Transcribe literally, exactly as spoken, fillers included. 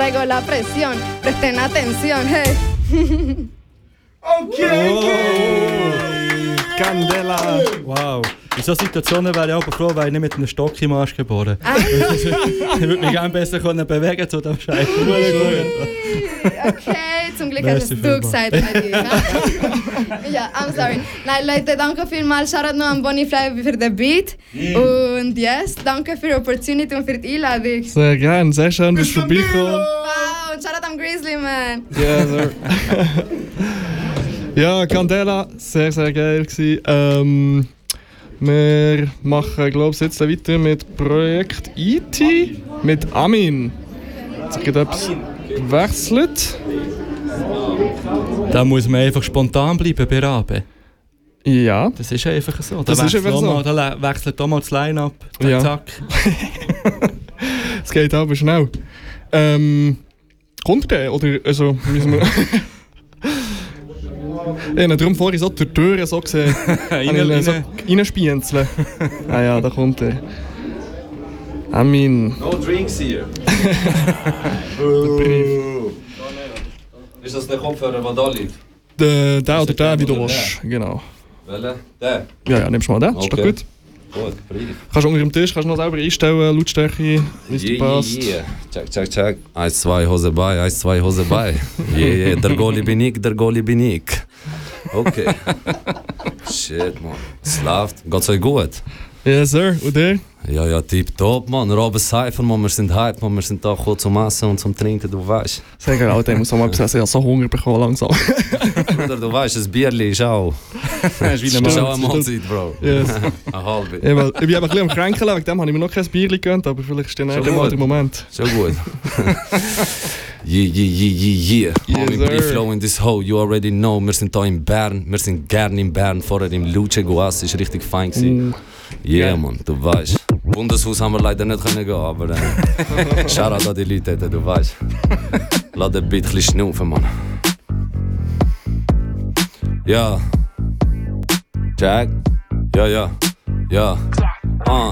traigo la presión. Presten atención, hey. Okay, okay. Candela! Wow. In solchen Situationen wäre ich auch froh, weil ich nicht mit einem Stock im Arsch geboren. Ich würde mich gerne besser können bewegen zu dem Scheiß. Okay, zum Glück hast es du gesagt. Ja, I'm sorry. Nein, Leute, danke vielmals. Shoutout noch an Bonnie Fly für den Beat. Und yes, danke für die Opportunity und für die Einladung. Sehr gerne, sehr schön, dass du vorbeigekommen. Wow, und Shoutout an Grizzly, man. Ja, Sir. Ja, Candela, sehr, sehr geil gewesen. Ähm, wir machen, glaube ich, jetzt weiter mit Projekt E T mit Amin. Hat sich etwas gewechselt. Da muss man einfach spontan bleiben bei Rabe. Ja. Das ist einfach so. Da Das ist einfach so. Mal, da wechselt auch mal das Line-Up. Ja. Zack. Es geht aber schnell. Ähm, kommt der? Oder, also, müssen wir... Ich habe darum vorhin so durch die Türen so gesehen. Rein, so reinspienzeln. Ah ja, da kommt er. Amin. No drinks here. Der Brief. Ist das der Kopfhörer, der da liegt? Der, der oder der, wie du willst. Genau. Welcher? Der? Ja, ja, nimmst du mal den. Ist doch Okay. gut. Gut, Brief. Kannst du unter dem Tisch kannst du noch selber einstellen, Lautstärke, wie es dir Yeah, passt. yeah, yeah. Check, check, check. Eins, zwei, Hose bei, eins, zwei, Hose bei. Yeah, yeah, der Goalie bin ich, der Goalie bin ich. Okay. Shit, man. Es läuft. Geht's euch gut? Ja, Sir. Und der? Ja, ja, tipptopp, man. Robin Cypher, man. Wir sind hype, man. Wir sind da gut zum Essen und zum Trinken, du weißt. Sehr geil, Alter. Ich muss auch mal sagen, ich habe so Hunger bekommen langsam. Bruder, du weißt, das Bierli ist auch. Das ist wie eine Das ist auch Mahlzeit. eine Mahlzeit, Bro. Yes. Eine halbe. Ja, weil, ich bin eben ein bisschen am Kränkeln, wegen dem habe ich mir noch kein Bier gegönnt, aber vielleicht ist der Schon nächste Mal gut. der Moment. Schon gut. Yeah, yeah, yeah, yeah, yeah. Yes, Homie, sir. Brief Flow in this hole, you already know. Wir sind hier in Bern, wir sind gern in Bern. Vorher im Luce Guas, ist richtig fein gewesen. Mm. Yeah, Geil. man, du weißt. Bundeshaus haben wir leider nicht können gehen, aber äh, Shoutout an die Leute, du weißt. Lass den Beat ein bisschen schnaufen, man. Ja. Jack. Ja, ja. Ja.